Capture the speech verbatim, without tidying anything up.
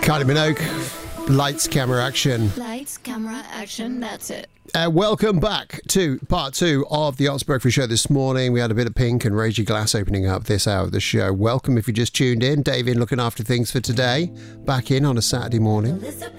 Kylie Minogue, lights, camera, action. Lights, camera, action, that's it. Uh, welcome back to part two of the Ox Breakfast Show this morning. We had a bit of Pink and Raise Your Glass opening up this hour of the show. Welcome if you just tuned in. Dave in looking after things for today. Back in on a Saturday morning.